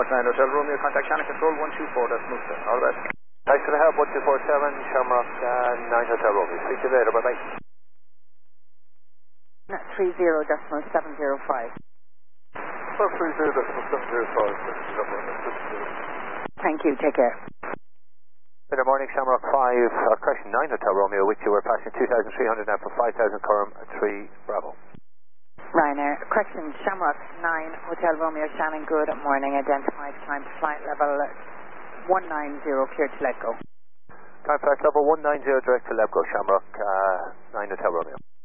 9 Hotel Romeo, contact Shannon Control 124, that's Musa. All the best. Thanks for the help, 1247, Shamrock 9 Hotel Romeo. Speak to you later, bye-bye. 30.705. 30.705. Thank you, take care. Good morning, Shamrock 5, correction 9 Hotel Romeo, which you were passing 2,300 now for 5,000 Curram 3 Bravo. Ryanair, correction, Shamrock 9 Hotel Romeo, Shannon, good morning, identified climb to flight level 190, clear to let go. Climb flight level 190, direct to let go, Shamrock 9 Hotel Romeo.